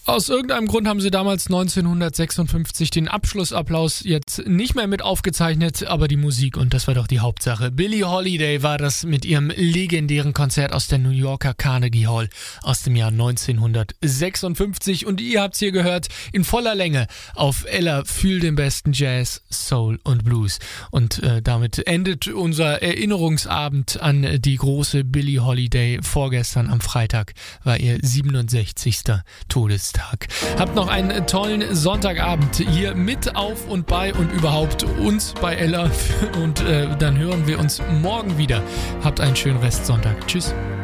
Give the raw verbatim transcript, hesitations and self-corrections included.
Aus irgendeinem Grund haben sie damals neunzehnhundertsechsundfünfzig den Abschlussapplaus jetzt nicht mehr mit aufgezeichnet, aber die Musik, und das war doch die Hauptsache. Billie Holiday war das mit ihrem legendären Konzert aus der New Yorker Carnegie Hall aus dem Jahr neunzehnhundertsechsundfünfzig, und ihr habt's hier gehört in voller Länge auf Ella Fühl den besten Jazz, Soul und Blues. Und äh, damit endet unser Erinnerungsabend an die große Billie Holiday. Vorgestern am Freitag war ihr siebenundsechzigster Todestag. Habt noch einen tollen Sonntagabend hier mit, auf und bei und überhaupt uns bei Ella, und äh, dann hören wir uns morgen wieder. Habt einen schönen Restsonntag. Tschüss.